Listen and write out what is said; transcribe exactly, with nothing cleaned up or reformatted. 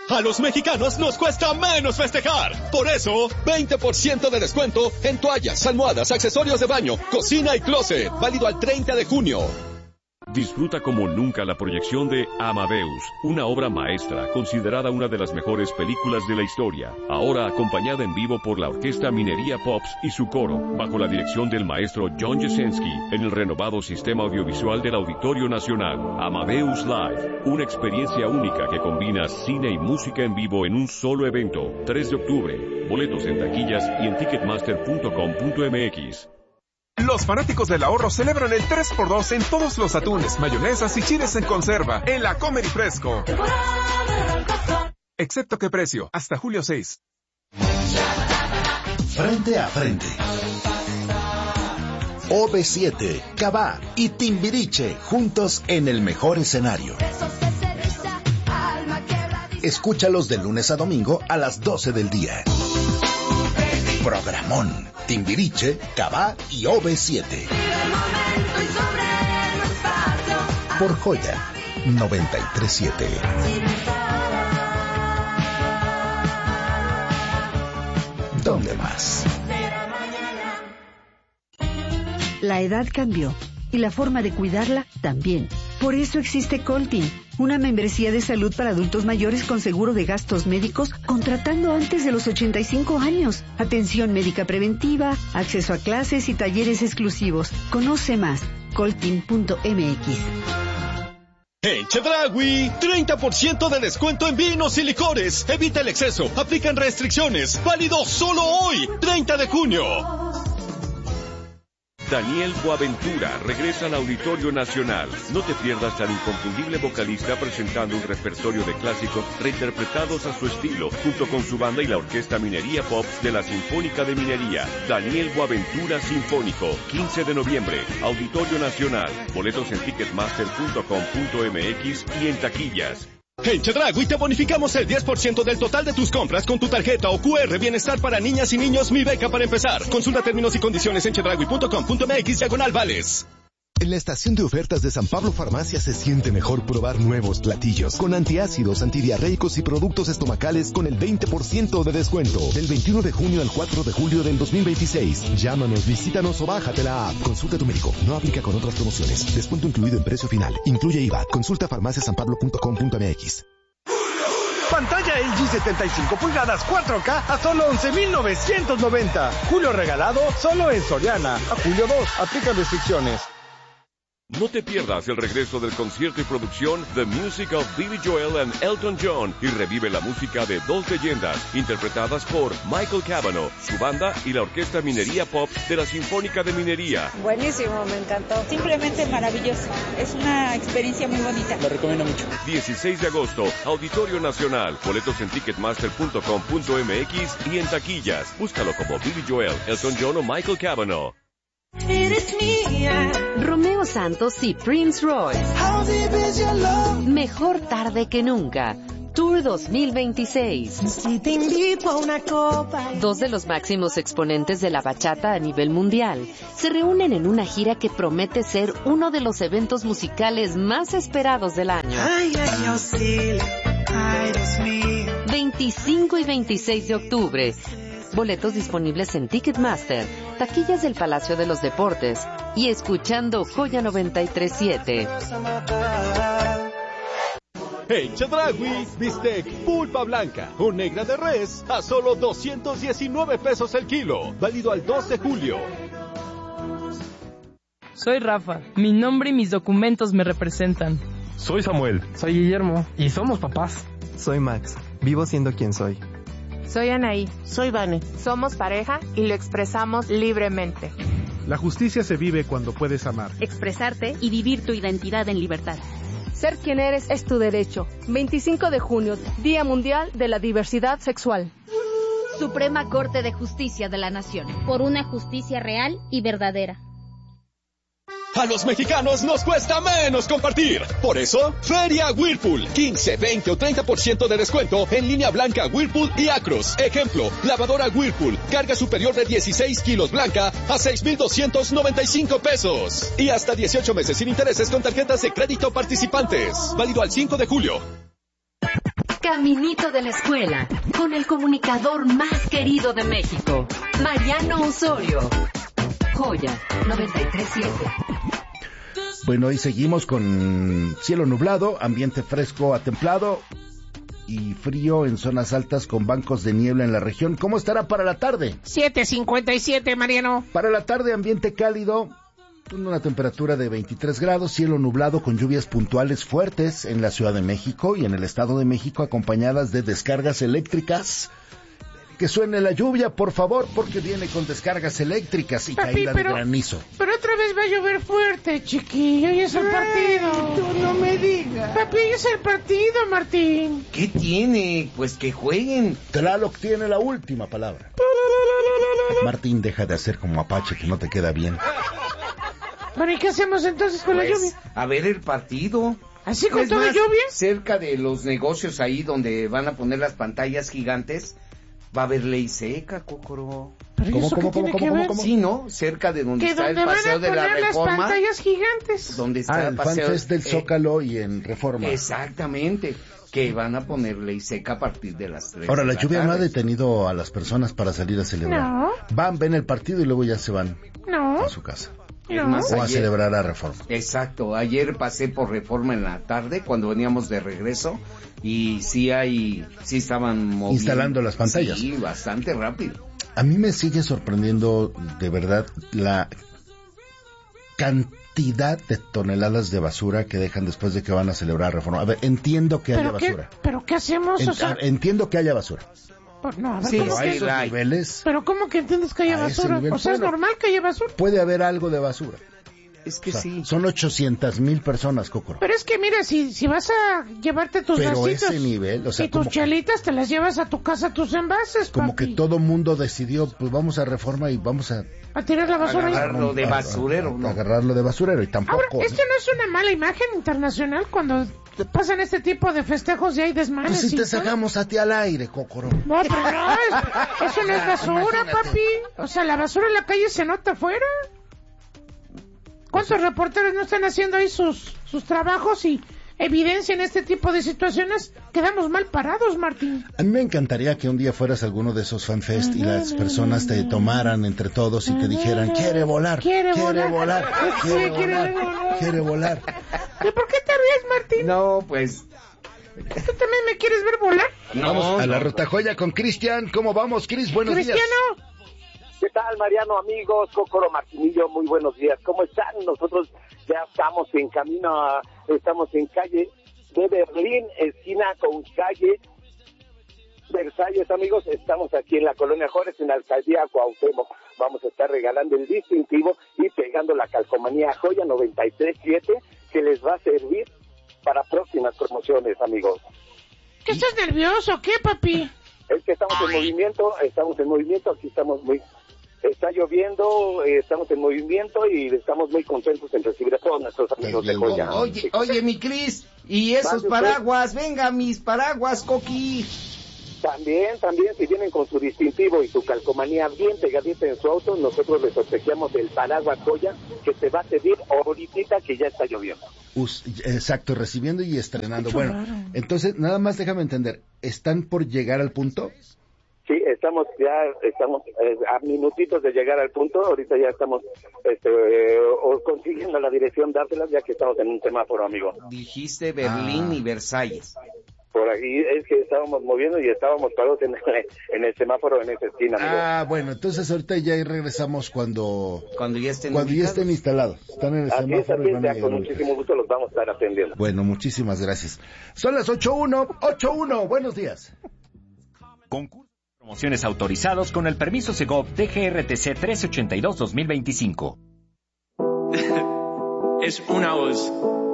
A los mexicanos nos cuesta menos festejar. Por eso, veinte por ciento de descuento en toallas, almohadas, accesorios de baño, cocina y closet. Válido al treinta de junio. Disfruta como nunca la proyección de Amadeus, una obra maestra considerada una de las mejores películas de la historia, ahora acompañada en vivo por la Orquesta Minería Pops y su coro, bajo la dirección del maestro John Jasenski, en el renovado sistema audiovisual del Auditorio Nacional. Amadeus Live, una experiencia única que combina cine y música en vivo en un solo evento. tres de octubre, boletos en taquillas y en ticketmaster punto com punto m x. Los fanáticos del ahorro celebran el tres por dos en todos los atunes, mayonesas y chiles en conserva en la Comer y Fresco. Excepto que precio, hasta julio seis. Frente a frente. O V siete, Cabá y Timbiriche juntos en el mejor escenario. Escúchalos de lunes a domingo a las doce del día. Programón, Timbiriche, Cabá y O V siete. Por Joya noventa y tres punto siete. ¿Dónde más? La edad cambió y la forma de cuidarla también. Por eso existe Coltin, una membresía de salud para adultos mayores con seguro de gastos médicos contratando antes de los ochenta y cinco años. Atención médica preventiva, acceso a clases y talleres exclusivos. Conoce más, coltin punto m x. En Chedraui, treinta por ciento de descuento en vinos y licores. Evita el exceso, aplican restricciones. Válido solo hoy, treinta de junio. Daniel Boaventura regresa al Auditorio Nacional. No te pierdas al inconfundible vocalista presentando un repertorio de clásicos reinterpretados a su estilo, junto con su banda y la Orquesta Minería Pops de la Sinfónica de Minería. Daniel Boaventura Sinfónico, quince de noviembre, Auditorio Nacional. Boletos en ticketmaster punto com punto m x y en taquillas. En Chedraui te bonificamos el diez por ciento del total de tus compras con tu tarjeta o cu erre Bienestar para niñas y niños Mi Beca para empezar. Consulta términos y condiciones en chedraui punto com punto m x diagonal vales. En la estación de ofertas de San Pablo Farmacia se siente mejor probar nuevos platillos con antiácidos, antidiarreicos y productos estomacales con el veinte por ciento de descuento. Del veintiuno de junio al cuatro de julio del dos mil veintiséis. Llámanos, visítanos o bájate la app. Consulta a tu médico. No aplica con otras promociones. Descuento incluido en precio final. Incluye I V A. Consulta farmacia san pablo punto com punto m x. Pantalla L G setenta y cinco pulgadas cuatro K a solo once mil novecientos noventa. Julio regalado solo en Soriana. A julio dos. Aplican restricciones. No te pierdas el regreso del concierto y producción The Music of Billy Joel and Elton John y revive la música de dos leyendas interpretadas por Michael Cavanaugh, su banda y la Orquesta Minería Pop de la Sinfónica de Minería. Buenísimo, me encantó. Simplemente maravilloso. Es una experiencia muy bonita. Lo recomiendo mucho. dieciséis de agosto, Auditorio Nacional. Boletos en ticketmaster punto com punto m x y en taquillas. Búscalo como Billy Joel, Elton John o Michael Cavanaugh. Romeo Santos y Prince Royce. Mejor tarde que nunca. Tour dos mil veintiséis. Dos de los máximos exponentes de la bachata a nivel mundial se reúnen en una gira que promete ser uno de los eventos musicales más esperados del año. veinticinco y veintiséis de octubre. Boletos disponibles en Ticketmaster, taquillas del Palacio de los Deportes y escuchando Joya noventa y tres punto siete. En Chedraui, bistec pulpa blanca o negra de res a solo doscientos diecinueve pesos el kilo. Válido al dos de julio. Soy Rafa. Mi nombre y mis documentos me representan. Soy Samuel. Soy Guillermo. Y somos papás. Soy Max. Vivo siendo quien soy. Soy Anaí. Soy Vane. Somos pareja y lo expresamos libremente. La justicia se vive cuando puedes amar, expresarte y vivir tu identidad en libertad. Ser quien eres es tu derecho. veinticinco de junio, Día Mundial de la Diversidad Sexual. Suprema Corte de Justicia de la Nación. Por una justicia real y verdadera. A los mexicanos nos cuesta menos compartir. Por eso, Feria Whirlpool. quince, veinte o treinta por ciento de descuento en línea blanca Whirlpool y Acros. Ejemplo, lavadora Whirlpool. Carga superior de dieciséis kilos blanca a seis mil doscientos noventa y cinco pesos. Y hasta dieciocho meses sin intereses con tarjetas de crédito participantes. Válido al cinco de julio. caminito de la escuela, con el comunicador más querido de México, Mariano Osorio. Joya noventa y tres punto siete. Bueno, y seguimos con cielo nublado, ambiente fresco a templado y frío en zonas altas con bancos de niebla en la región. ¿Cómo estará para la tarde? siete cincuenta y siete, Mariano. Para la tarde, ambiente cálido, con una temperatura de veintitrés grados, cielo nublado con lluvias puntuales fuertes en la Ciudad de México y en el Estado de México, acompañadas de descargas eléctricas. Que suene la lluvia, por favor, porque viene con descargas eléctricas y Papi, caída pero, de granizo. Pero otra vez va a llover fuerte, chiquillo, y es el partido. Tú no me digas. Papi, es el partido, Martín. ¿Qué tiene? Pues que jueguen. Tlaloc tiene la última palabra. Martín, deja de hacer como Apache, que no te queda bien. Bueno, ¿y qué hacemos entonces con Pues, la lluvia? a ver el partido. ¿Así con Es toda más, lluvia? Cerca de los negocios ahí donde van a poner las pantallas gigantes, va a haber ley seca, Cócoro. ¿Pero ¿Cómo, eso cómo, qué cómo, tiene cómo, que cómo, ver? cómo? Sí, ¿no? Cerca de donde Que está el donde van a paseo de la poner las Reforma. pantallas gigantes. Donde está Ah, el el paseo FanFest del eh, Zócalo y en Reforma. Exactamente. Que van a poner ley seca a partir de las tres. Ahora, de la la lluvia no ha tarde. detenido a las personas para salir a celebrar. No. Van, ven el partido y luego ya se van No. a su casa. Es No. más, O a ayer- celebrar a Reforma. Exacto, ayer pasé por Reforma en la tarde cuando veníamos de regreso y sí hay, sí estaban moviendo. Instalando las pantallas. Sí, bastante rápido. A mí me sigue sorprendiendo de verdad la cantidad de toneladas de basura que dejan después de que van a celebrar Reforma. A ver, entiendo que haya ¿Pero qué, basura. ¿Pero qué hacemos? En- o sea, a- entiendo que haya basura. por- no, a ver, Sí, ¿cómo Pero a que- sí, esos hay. niveles ¿Pero cómo que entiendes que haya A ese basura? nivel, O sea, ¿es bueno. normal que haya basura? puede haber algo de basura. Es que O sea, sí. son ochocientas mil personas, Cócoro. Pero es que mira, si, si vas a llevarte tus Pero vasitos ese nivel, o sea, y tus como- chelitas, te las llevas a tu casa, tus envases, Como papi. que todo mundo decidió, pues vamos a Reforma y vamos a A tirar la basura ahí. Agarrarlo de a- basurero, a- ¿no? a agarrarlo de basurero y tampoco. Ahora, ¿esto no es una mala imagen internacional cuando pasan este tipo de festejos y hay desmanes? Pues si y te todo? sacamos a ti al aire, Cócoro. No, pero no, es- eso no es basura, Imagínate. papi. O sea, la basura en la calle se nota afuera. ¿Cuántos reporteros no están haciendo ahí sus, sus trabajos y evidencian este tipo de situaciones? Quedamos mal parados, Martín. A mí me encantaría que un día fueras a alguno de esos fanfest y las personas te tomaran entre todos y te dijeran, quiere volar, Quiere quiere volar. volar, Sí, quiere quiere volar, volar. quiere volar. ¿Y por qué te ríes, Martín? No, pues. ¿Tú también me quieres ver volar? No, Vamos a la no. Rotajoya con Cristian. ¿Cómo vamos, Cris? Buenos días. Cristiano, ¿Qué tal, Mariano, amigos? Cócoro, Martinillo, muy buenos días. ¿Cómo están? Nosotros ya estamos en camino, a, estamos en calle de Berlín, esquina con calle Versalles, amigos. Estamos aquí en la Colonia Juárez, en la alcaldía Cuauhtémoc. Vamos a estar regalando el distintivo y pegando la calcomanía Joya noventa y tres punto siete, que les va a servir para próximas promociones, amigos. ¿qué estás nervioso? ¿Qué, papi? Es que estamos en movimiento, estamos en movimiento, aquí estamos muy... Está lloviendo, eh, estamos en movimiento y estamos muy contentos en recibir a todos nuestros amigos de Joya. Oye, oye, mi Cris, y esos Mande usted. paraguas, venga, mis paraguas, Coqui. También, también, si vienen con su distintivo y su calcomanía bien pegadita en su auto, nosotros les obsequiamos el paraguas Joya, que se va a servir ahorita que ya está lloviendo. Us- exacto, recibiendo y estrenando. Qué Bueno, raro. entonces, nada más déjame entender. ¿Están por llegar al punto? Sí, estamos ya, estamos eh, a minutitos de llegar al punto, ahorita ya estamos este, eh, o consiguiendo la dirección, dárselas, ya que estamos en un semáforo, amigo. Dijiste Berlín Ah. y Versalles. Por aquí es que estábamos moviendo y estábamos parados en, en el semáforo en esa esquina, amigo. Ah, bueno, entonces ahorita ya regresamos cuando Cuando ya estén cuando ya ubicados. estén instalados. Están en el Así es, semáforo así y es, van a ya con llegar. muchísimo gusto los vamos a estar atendiendo. Bueno, muchísimas gracias. Son las ocho uno, ocho uno. Buenos días. Concurso de promociones autorizados con el permiso Segov T G R T C trescientos ochenta y dos dos mil veinticinco. Es una voz.